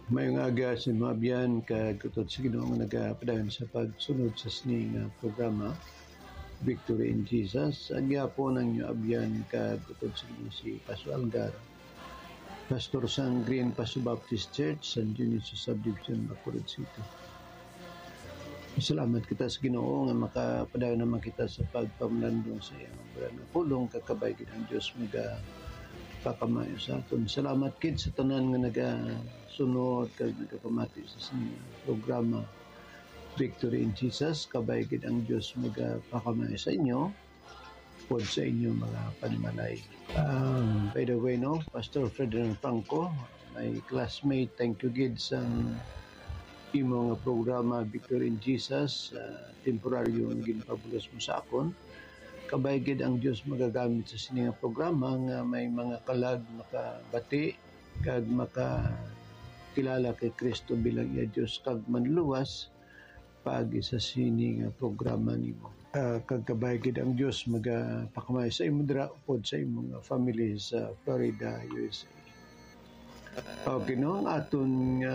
Mayong aga sa mga abyan kagutod sa Ginoong nagapadayon sa pagsunod sa sining programa Victory in Jesus. Agya po ng inyo abyan kagutod sa Ginoong si Pastor Algar, Pastor sang Green Paso Baptist Church, San Dionisio Subdivision, Bacolod City. Salamat kita sa Ginoo nga makapadayon naman kita sa pagpamlandong sa iyang pulong kakabay ang Diyos mga kakamayo sa aton. Salamat kid sa tanan nga nagasunod kag nagapamati sa sining programa Victory in Jesus. Kabay gid ang Dios magapakamayo sa inyo pod sa inyo mga panimalay. By the way, no, Pastor Ferdinand Franco, my classmate, thank you gid sa imo nga programa Victory in Jesus. Temporaryo ang ginpabulos mo sa akon. Kabay gid ang Dios magagamit sa sining programa nga may mga kalag makabati kag makakilala kay Kristo bilang iya Dios kag manluwas pagi sa sining programa nimo. Kag kabay gid ang Dios magapakamay sa imo dira upod sa imong family sa Florida, USA. Okay, no, ang aton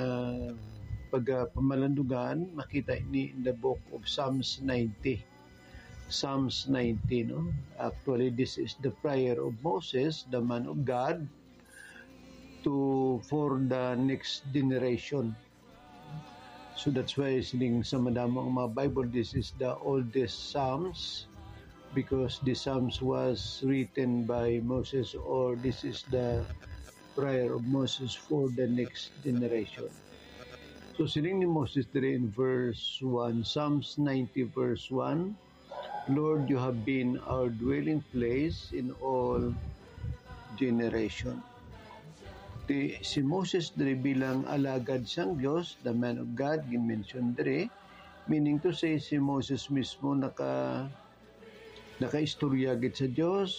pagpamalandugan makita ini in the book of Psalms 90. Psalms 90, no? Actually, this is the prayer of Moses, the man of God, for the next generation. So that's why sining sa madamo ang mga Bible, this is the oldest Psalms because the Psalms was written by Moses, or this is the prayer of Moses for the next generation. So sining ni Moses dire in verse 1, Psalms 90 verse 1, Lord, you have been our dwelling place in all generation. Si Moses diri bilang alagad sang Dios, the man of God, gi-mention diri, meaning to say si Moses mismo naka-istorya gid sa Dios,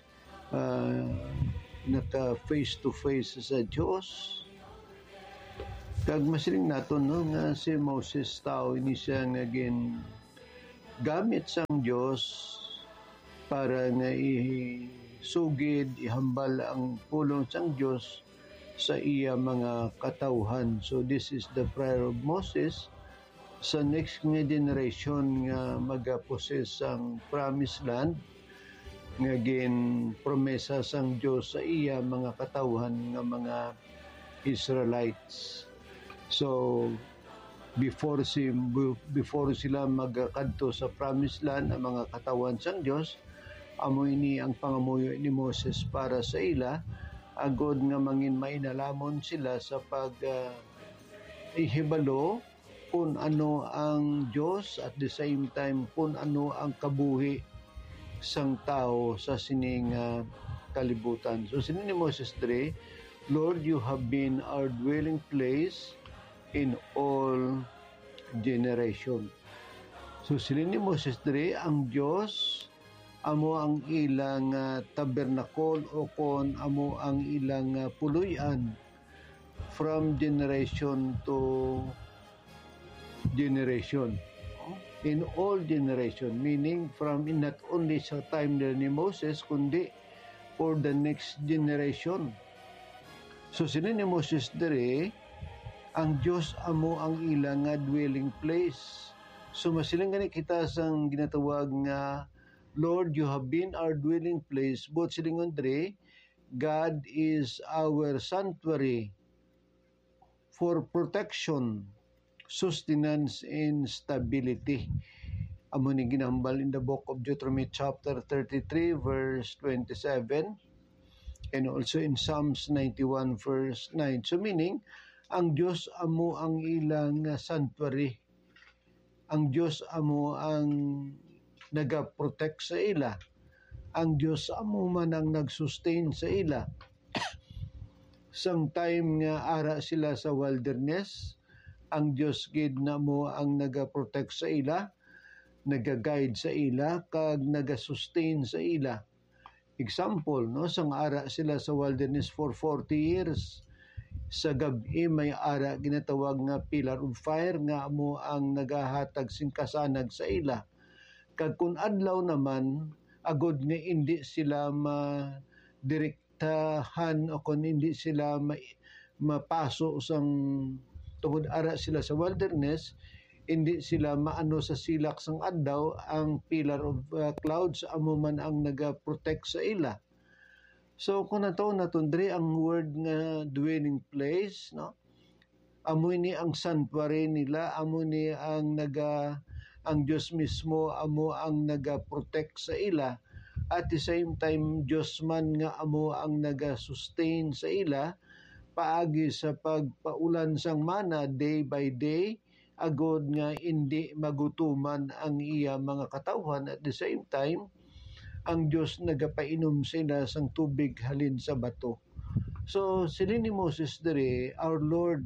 naka face to face sa Dios. Kag masiling naton, no, nga si Moses tao ini siya nga gamit sang Dios para nga isugid, ihambal ang pulong sang Dios sa iya mga katawhan. So this is the prayer of Moses sa next nga generation nga magapossess ang promised land nga promesa sang Dios sa iya mga katawhan nga mga Israelites. So before sila magkadto sa promised land ang mga katawan sang Dios, amo ini ang pangamuyo ni Moses para sa ila, agod nga mangin mainalamon sila sa ihibalo kung ano ang Dios, at the same time kung ano ang kabuhi sang tao sa sining kalibutan. So sining ni Moses dire, Lord, you have been our dwelling place in all generation. So sila ni Moses dire, ang Dios amo ang ilang tabernacle o kon amo ang ilang puluyan from generation to generation. In all generation, meaning from not only sa time ni Moses kundi for the next generation. So sila ni Moses dire, ang Dios amo ang ilang dwelling place. So masilang gani kita sang ginatawag nga Lord, you have been our dwelling place. But silingon dire, God is our sanctuary for protection, sustenance, and stability. Amo ni ginambal in the book of Deuteronomy chapter 33 verse 27 and also in Psalms 91 verse 9. So meaning, ang Dios amo ang ilang sanctuary. Ang Dios amo ang nagaprotect sa ila. Ang Dios amo man ang nagsustain sa ila. Sang time nga ara sila sa wilderness, ang Dios gid namo ang nagaprotect sa ila, nagaguide sa ila, kag nagasustain sa ila. Example, no, sang ara sila sa wilderness for 40 years, sa gabi may ara ginatawag nga pillar of fire nga amo ang nagahatag sing kasanag sa ila. Kag kun adlaw naman, agod nga hindi sila direktahan o kun hindi sila mapaso sang tungod ara sila sa wilderness, hindi sila maano sa silak sang adlaw. Ang pillar of clouds amo man ang naga-protect sa ila. So kung naton diri ang word nga dwelling place, no, amo ni ang sanctuary nila, amo ni ang ang Diyos mismo amo ang naga-protect sa ila. At the same time, Diyos man nga amo ang naga-sustain sa ila paagi sa pagpaulan sang mana day by day, agod nga hindi magutuman ang iya mga katawhan. At the same time, ang Diyos nagapainom sila sang tubig halin sa bato. So silin ni Moses diri, our Lord,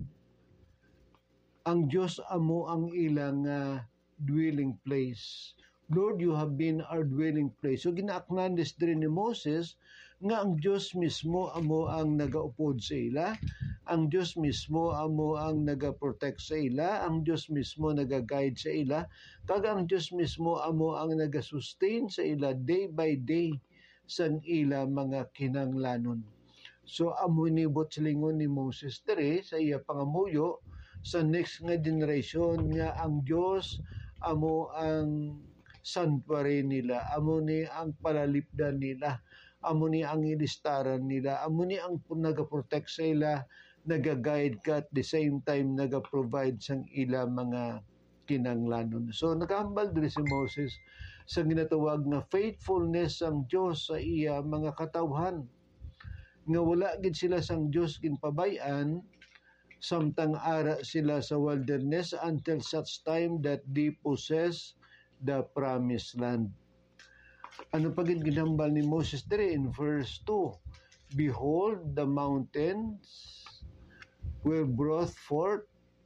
ang Diyos amo ang ilang dwelling place. Lord, you have been our dwelling place. So gina-acknowledge din ni Moses nga ang Diyos mismo amo ang nagaupod sa ila, ang Diyos mismo amo ang nagaprotect sa ila, ang Diyos mismo nagaguide sa ila, kag ang Diyos mismo amo ang nagasustain sa ila day by day sang ila mga kinanglanon. So amo nibot silingon ni Moses dere sa iya pangamuyo sa next nga generation nga ang Diyos amo ang sanctuary nila, amo ni ang palalipdan nila, amo ni ang ilistaran nila, amo ni ang nagaprotect sa ila, nagaguide ka at the same time nagaprovide sang ila mga kinanglanon. So nakahambal diri si Moses sa ginatawag na faithfulness sang Dios sa iya mga katawhan, nga wala gid sila sang Dios ginpabayan samtang ara sila sa wilderness until such time that they possess the promised land. Ano pa gid ginambal ni Moses diri in verse 2? Behold, the mountains were brought forth,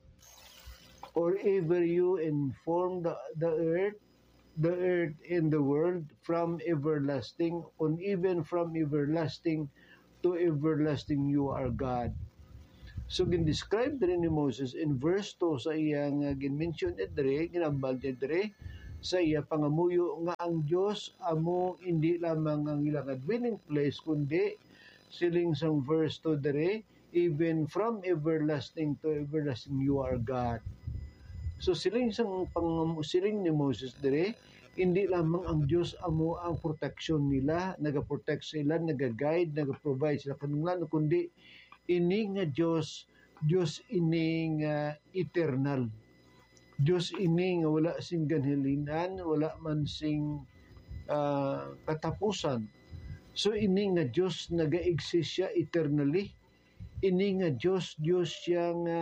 or ever you inform the earth and the world from everlasting, on even from everlasting to everlasting you are God. So gin-describe din ni Moses in verse 2 sa iyang gin-mention diri, ginambal diri sa iya pangamuyo nga ang Dios amo hindi lamang ang ilang dwelling place, kundi siling sang verse 2 diri, even from everlasting to everlasting you are God. So siling ni Moses diri, hindi lamang ang Dios amo ang protection nila, nagaprotect sila, nagaguide, nagaprovide sila kanunglan, kundi ini nga Dios ini nga eternal. Dios ini nga wala sing ganhilinan, wala man sing katapusan. So ini nga Dios naga-exist siya eternally. Ini nga Dios siya nga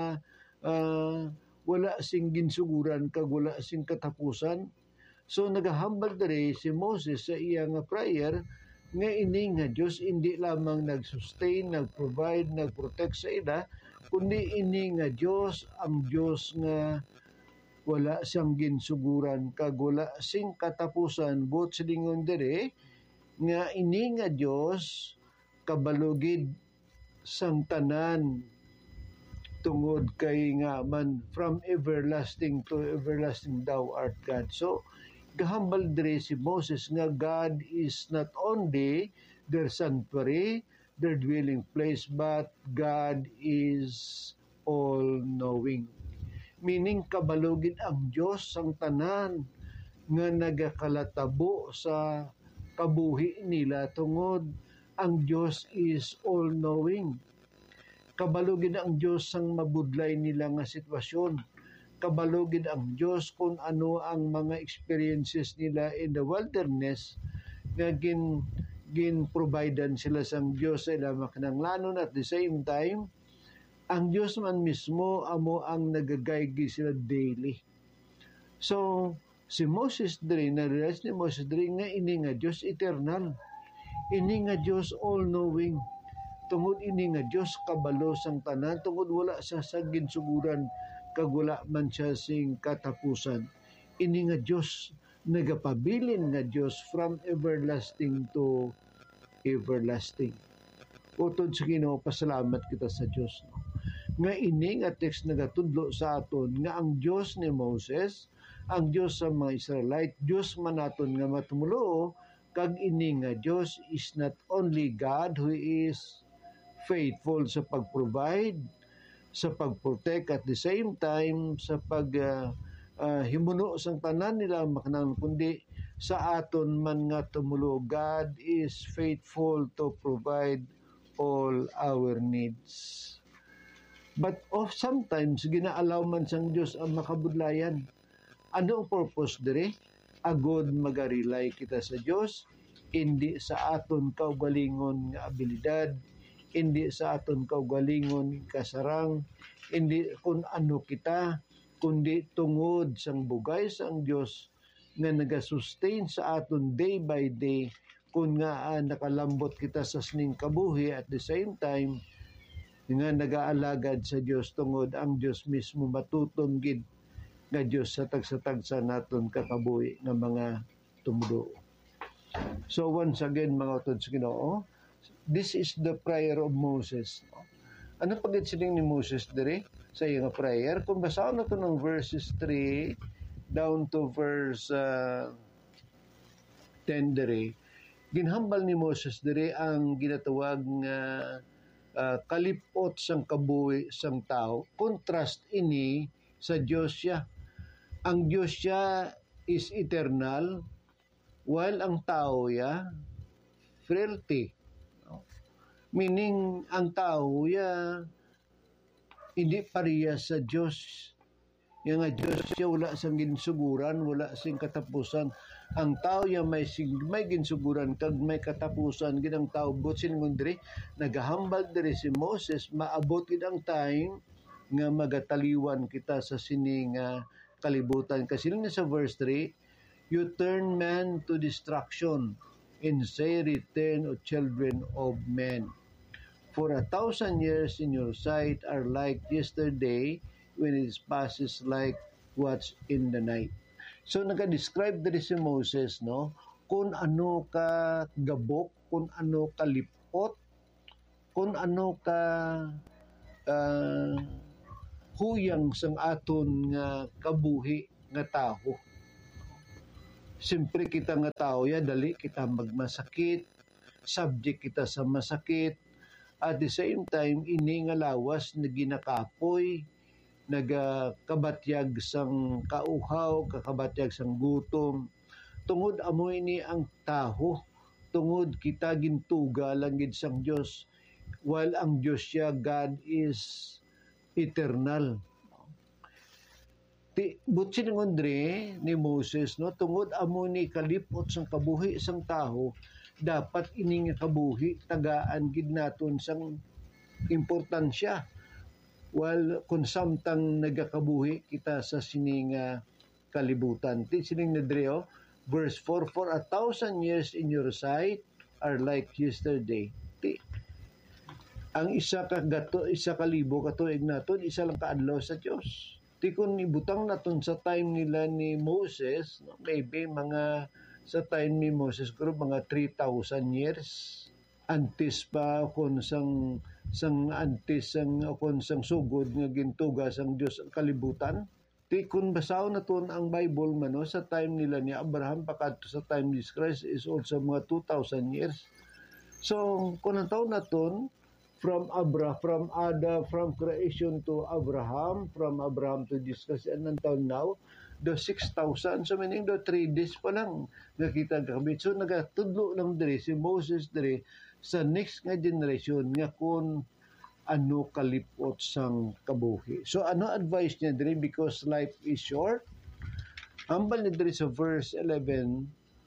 wala sing ginsuguran kag wala sing katapusan. So nagahambal diri si Moses sa iya nga prayer nga ini nga Dios hindi lamang nag-sustain, nag-provide, nag-protect sa ila, kundi ini nga Dios ang Dios nga wala siyang ginsuguran kag wala sing katapusan. But silingon diri nga ini nga Dios kabalugid sang tanan tungod kay nga man from everlasting to everlasting thou art God. So gahambal diri si Moses nga God is not only their sanctuary, their dwelling place, but God is all-knowing. Meaning kabalugid ang Dios sang tanan nga nagakalatabo sa kabuhi nila tungod ang Dios is all-knowing. Kabalugid ang Dios sang mabudlay nila nga sitwasyon. Kabalugid ang Dios kung ano ang mga experiences nila in the wilderness nga gin-providean sila sang Dios sa ilang makinanglanon. At the same time, ang Diyos man mismo amo ang nagagaygi sila daily. So, si Moses diri, na-realize ni Moses diri nga ini nga Diyos eternal. Ini nga Diyos all-knowing. Tungod ini nga Diyos kabalo sang tanan, tungod wala sa ginsuguran, kag wala man siya sing katapusan. Ini nga Diyos nagapabilin nga Diyos from everlasting to everlasting. Utod sa Ginoo, pasalamat kita sa Diyos. No? Nga ini nga text nagatudlo sa aton nga ang Diyos ni Moses, ang Diyos sa mga Israelite, Diyos man naton nga matumulo, kag ini nga Diyos is not only God who is faithful sa pag-provide, sa pag-protect, at the same time sa himuno sang tanan nila makanan, kundi sa aton man nga tumulo, God is faithful to provide all our needs. But sometimes ginaalaw man sang Dios ang makabudlayan. Ano ang purpose dire? Agod magarelay kita sa Dios, hindi sa aton kaugalingon nga abilidad, hindi sa aton kaugalingon kasarang, hindi kung ano kita, kundi tungod sang bugay sang Dios nga nagasustain sa aton day by day, kung nga nakalambot kita sa sining kabuhi, at the same time nga nagaalagad sa Dios tungod ang Dios mismo matutom gid nga Dios sa tagsa-tagsa naton kakabuhi nga mga tumudo. So once again mga utod sa Ginoo, this is the prayer of Moses. Ano pagit sining ni Moses dire sa iyang prayer? Kung basahon nato ng verses 3 down to verse 10 dire, ginhambal ni Moses dire ang ginatawag nga kalipot sang kabuhi sang tao. Contrast ini sa Dios siya. Ang Dios siya is eternal, while ang tao ya frailty. Meaning ang tao ya hindi pareha sa Dios. Yang nga Dios siya wala sang ginsuguran, wala sing katapusan. Ang tao ya may ginsuguran kag may katapusan gid ang tao. But siningon diri nagahambal diri si Moses, maabot gid ang time nga magataliwan kita sa sining kalibutan. Kasi sa verse 3, you turn man to destruction and say return o children of men. For 1,000 years in your sight are like yesterday when it passes like what's in the night. So naka-describe diri si Moses, no, kung ano ka gabok, kung ano ka lipot, kung ano ka huyang sang aton nga kabuhi nga tao. Siyempre kita nga tao ya dali kita magmasakit, subject kita sa masakit. At the same time, ini nga lawas na ginakapoy, nagakabatyag sang kauhaw, kakabatyag sang gutom. Tungod amoy ni ang taho, tungod kita gintuga lang gid sang Dios, while ang Dios siya, God is eternal. Butsin ng ni Moses, no, tungod amoy ni kalipot sang kabuhi sang taho, dapat ining kabuhi tagaan gid naton sang importansya. While kung samtang nagakabuhi kita sa sining kalibutan. Sining nadreo, verse 4, for 1,000 years in your sight are like yesterday. Ang isa ka libo katuig naton, isa lang kaadlaw sa Dios. Kung ibutang naton sa time nila ni Moses, no, maybe sa time ni Moses, mga 3,000 years. Antes pa kung sang sugod nga gintuga sang Dios ang kalibutan. Kung basahon naton ang Bible man, no, sa time nila ni Abraham pakadto sa time ni Jesus Christ is also mga 2,000 years. So kung ang taon naton from creation to Abraham, from Abraham to Jesus Christ, and until now, the 6,000, so meaning the 3 days pa lang nakita kabit. So nagatudlo lang diri si Moses diri sa next nga generation nga kung ano kalipot sang kabuhi. So ano advice niya diri, because life is short? Ambal niya diri sa verse 12,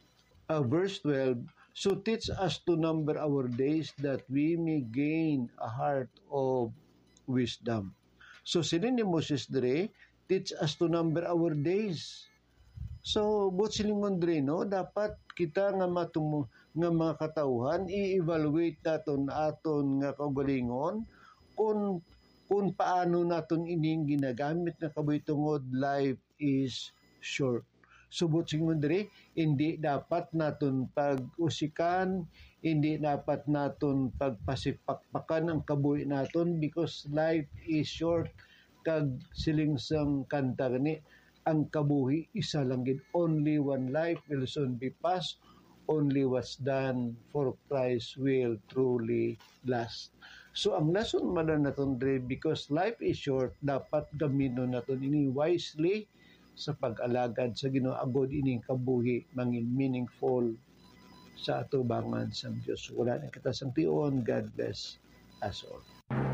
so teach us to number our days that we may gain a heart of wisdom. So sinin ni Moses diri, teach us to number our days. So but silingon diri, no, dapat kita nga mga katauhan i-evaluate naton aton nga kaugalingon kung paano naton ining ginagamit nga kabuhi tungod life is short. Subot singon diri, hindi dapat naton pag-usikan, hindi dapat naton pagpasipakpakan ang kabuhi naton, because life is short. Kag siling sang kanta gani, ang kabuhi isa lang gid, only one life will soon be passed, only what's done for Christ will truly last. So ang lesson man na naton dre, because life is short, dapat gaminon naton ini wisely sa pag-alagad sa Ginoo, agod ining kabuhi mangin meaningful sa atubangan sa Dios. Wala na kita sang tion. God bless us all.